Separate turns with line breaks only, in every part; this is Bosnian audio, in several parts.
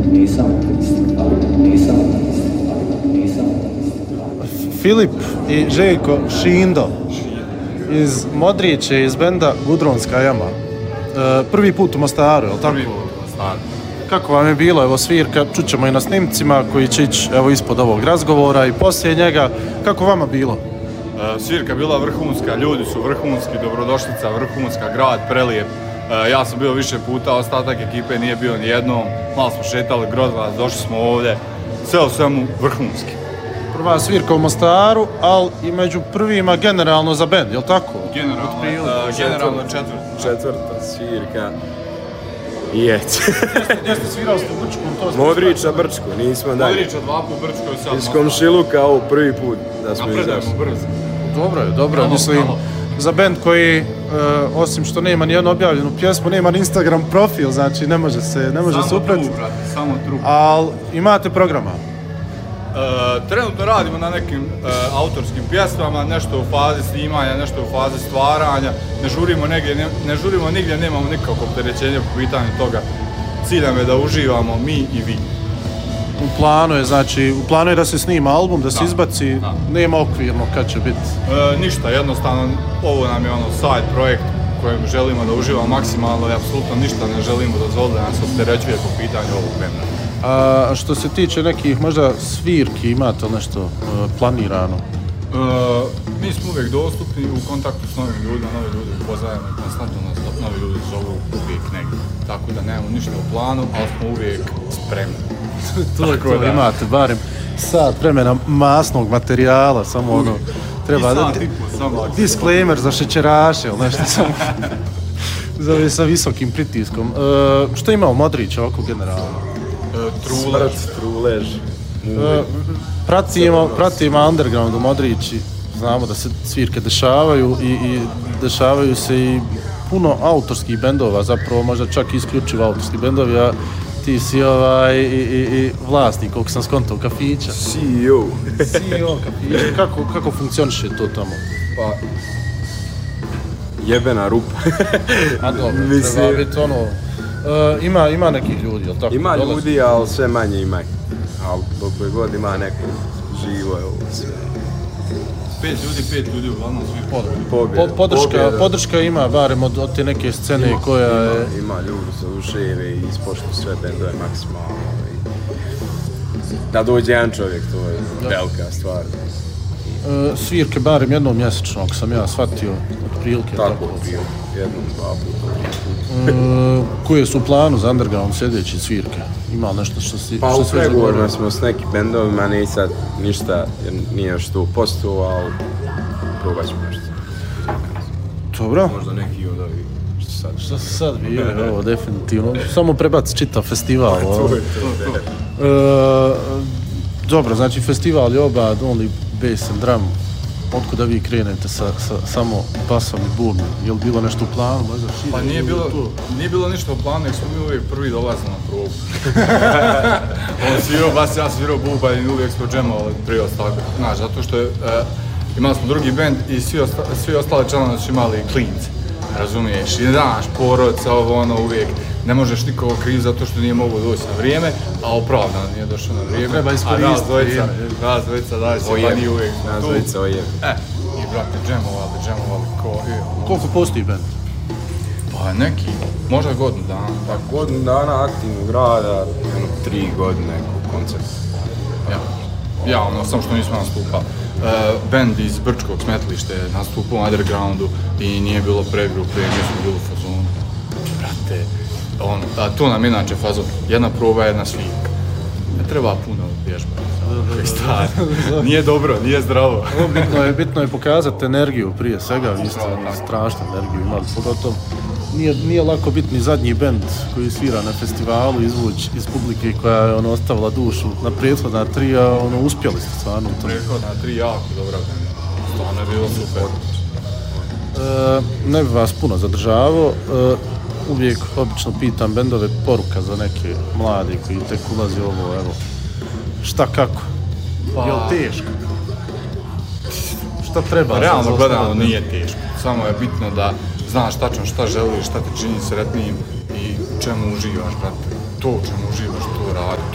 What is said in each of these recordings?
Filip i Željko Šindo iz Modrića, iz benda Gudronska jama. Prvi put u Mostaru, je li tako?
Prvi put u Mostaru.
Kako vam je bilo, evo svirka, čućemo i na snimcima koji će ići evo ispod ovog razgovora i poslije njega. Kako vama bilo?
Svirka bila vrhunska, ljudi su vrhunski, dobrodošlica vrhunska, grad prelijep. Ja sam bio više puta, ostatak ekipe nije bio nijednom, malo smo šetali Grozovac, došli smo ovdje, sve u svemu vrhunski.
Prva svirka u Mostaru, ali i među prvima generalno za bend, je li tako?
Generalno
četvrta svirka. Jec.
Gdje ste svirali u Brčku?
Modrića, Brčku, nismo dalje.
Modrića 2 put, Brčko i sad.
Iz komšiluka ovo prvi put da smo izašli.
Napredujemo brzo.
Dobro, mislim, za bend koji, osim što nema nijednu objavljenu pjesmu, nema ni Instagram profil, znači ne može se upratiti.
Samo trup.
Ali imate programa?
Trenutno radimo na nekim autorskim pjesmama, nešto u fazi snimanja, nešto u fazi stvaranja. Ne žurimo nigdje, nemamo nikakvo opterećenje po pitanju toga. Cilj nam je da uživamo mi i vi.
U planu je da se snima album, da se izbaci, nema okvirno kad će biti?
Ništa, jednostavno ovo nam je side projekt kojem želimo da uživamo maksimalno i apsolutno ništa ne želimo dozvoliti da nas opterećuje po pitanju ovog benda.
A što se tiče nekih možda svirki, imate li nešto planirano?
Mi smo uvijek dostupni, u kontaktu s novim ljudima, novi ljudi upoznajemo i konstantno nas novi ljudi zovu uvijek negdje. Tako da nemamo ništa u planu, ali smo uvijek spremni.
to imate, barem sat vremena masnog materijala, samo ono, treba da... Disclaimer za šećeraše ili nešto samo. Sa visokim pritiskom. Što ima u Modrića ovako generalno?
Trulež.
Pratimo underground u Modrići, znamo da se svirke dešavaju i dešavaju se i puno autorskih bendova, zapravo možda čak isključivo autorskih bendovi, a ti si i vlasnik, koliko sam skontao, kafića.
CEO
kafića. Kako funkcioniše to tamo?
Pa, jebena rupa.
A dobro, treba biti ono... Ima nekih ljudi, jel tako?
Ima ljudi, ali sve manje ima. Ali dok god ima neko živo je ovo sve.
5 ljudi uglavnom svi
podrška ima, barem od te neke scene koja je...
Ima ljudi se oduševe i ispoštuju sve bendove maksimalno. Da dođe jedan čovjek, to je velika stvar.
Svirke barem jednom mjesečno, ako sam ja shvatio, otprilike.
Tako, jednom, 2 puta.
Koje su u planu za underground sljedeće svirke? Ima nešto što si...
Pa u pregovorima smo s nekim bendovima, ne sad ništa, jer nije još to postovo, ali probat ćemo nešto.
Dobro.
Možda neki od ovih
što se sad bio, ovo definitivno. Samo prebaci čitav festival. Dobro, znači festival je oba Only Bass and Drum. Otkuda vi krenete sa samo basom i bubnjem? Je li bilo nešto u planu?
Pa nije bilo ništa u planu, nek smo mi uvijek prvi dolazili na probu. On svirao bas, ja svirao bubanj i uvijek smo džemovali prije ostali. Znaš, zato što imali smo drugi bend i svi ostali članovi su imali klince. Razumiješ? I znaš, porodca, uvijek. Ne možeš nikoga kriv zato što nije mogao doći na vrijeme, a opravdano nije došao na vrijeme.
Treba iskoristiti vrijeme.
Nas dvojica daje se, pa nije uvijek tu.
Nas dvojica ojevi.
I brate, džemovali ko...
Koliko postoji bend?
Pa neki, možda godinu dana.
Pa godinu dana aktivnog rada, 3 godine koncert.
Ja, samo što nismo nastupali. Bend iz Brčkog smetlište je nastupao u undergroundu i nije bilo pregrupe, nismo bili u fazonu. Brate, to nam inače fazon, jedna proba, jedna svirka. Ne treba puno vježbati. Nije dobro, nije zdravo.
Bitno je pokazati energiju prije svega, vi ste strašnu energiju imali, pogotovo. Nije lako biti ni zadnji bend koji svira na festivalu, izvući iz publike koja je ostavila dušu na prethodna 3, a uspjeli ste stvarno u tom.
Prethodna 3 jako dobra benda, stvarno je bilo super.
Ne bi vas puno zadržavao, uvijek obično pitam bendove poruka za neke mlade koji tek ulazi ovo, evo, šta kako? Je li teško? Šta treba?
Realno gledano nije teško, samo je bitno da znaš tačno šta želiš, šta te čini sretnijim i u čemu uživaš, brate. To u čemu uživaš, to radi.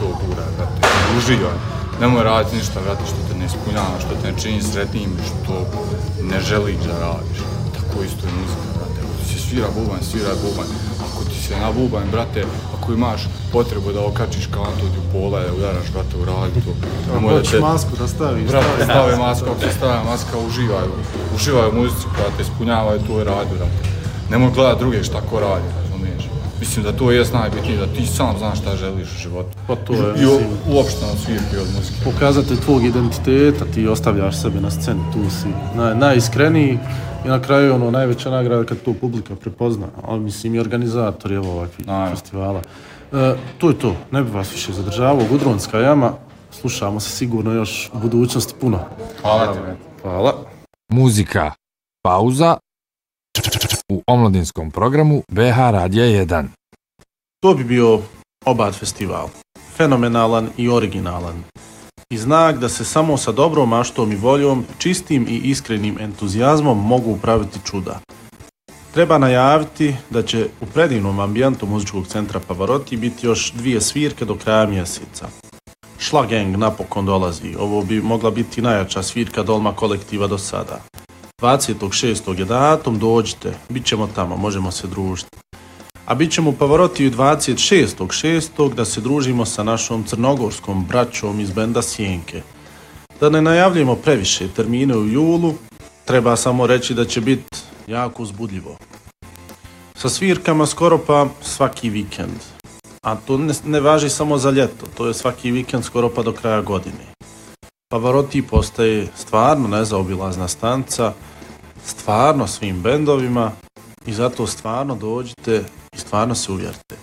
to gura, brate, uživaj. Nemoj raditi ništa, brate, što te ne ispunjava, što te ne čini sretnim, što ne želiš da radiš. Tako isto je muzika, brate. Ako ti se svira bubanj, sviraj bubanj. Ako ti se na bubanj, brate, ako imaš potrebu da okačiš kantu u pola, da udaraš, brate, uradi to.
Hoćeš masku da staviš.
Brate, stavi masku, ako se stavlja maska, uživaj u muzici, brate, ispunjavaj to i radi, brate. Nemoj gledat druge šta ko radi, razumiješ. Mislim da to je najbitnije, da ti sam znaš šta želiš u životu.
Pa to je,
i uopšte na svirke od muzike.
Pokazatelj tvog identiteta, ti ostavljaš sebe na sceni, tu si najiskreniji i na kraju najveća nagrada kad to publika prepozna, ali mislim i organizatori ovakvih festivala. To je to, ne bi vas više zadržavao, Gudronska jama, slušamo se sigurno još u budućnosti puno.
Hvala ti.
Hvala.
Muzika, pauza u omladinskom programu BH Radija 1.
To bi bio Obad festival. Fenomenalan i originalan. I znak da se samo sa dobrom maštom i voljom, čistim i iskrenim entuzijazmom mogu praviti čuda. Treba najaviti da će u predivnom ambijentu muzičkog centra Pavarotti biti još 2 svirke do kraja mjeseca. Šlagang napokon dolazi. Ovo bi mogla biti najjača svirka dolma kolektiva do sada. 26. je datum, dođite, bit ćemo tamo, možemo se družiti. A bit ćemo u Pavarottiju 26.6. da se družimo sa našom crnogorskom braćom iz benda Sjenke. Da ne najavljujemo previše termine u julu, treba samo reći da će biti jako uzbudljivo. Sa svirkama skoro pa svaki vikend. A to ne važi samo za ljeto, to je svaki vikend skoro pa do kraja godine. Pavarotti postaje stvarno nezaobilazna stanca, stvarno svim bendovima i zato stvarno dođite i stvarno se uvjerite.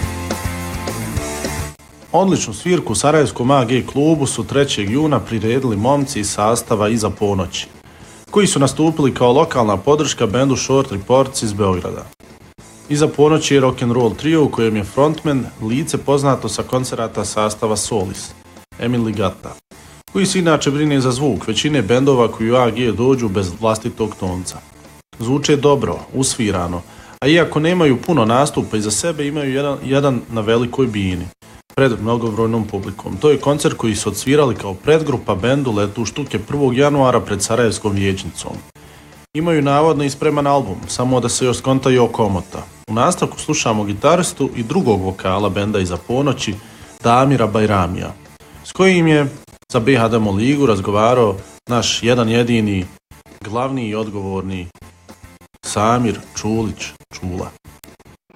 Odličnu svirku u Sarajevskom AG klubu su 3. juna priredili momci iz sastava Iza ponoći, koji su nastupili kao lokalna podrška bendu Short Reports iz Beograda. Iza ponoći je rock'n'roll trio u kojem je frontman lice poznato sa koncerata sastava Solis, Emil Ligata, koji se inače brine za zvuk većine bendova koji u AG dođu bez vlastitog tonca. Zvuče dobro, usvirano, a iako nemaju puno nastupa iza sebe, imaju jedan na velikoj bini, pred mnogobrojnom publikom. To je koncert koji su odsvirali kao predgrupa bendu Letu štuke 1. januara pred Sarajevskom vijećnicom. Imaju navodno i spreman album, samo da se još skonta i oko omota. U nastavku slušamo gitaristu i drugog vokala benda Iza ponoći, Damira Bajramija, s kojim je za BH Demo ligu razgovarao naš jedan jedini, glavni i odgovorni Samir Čulić Čula.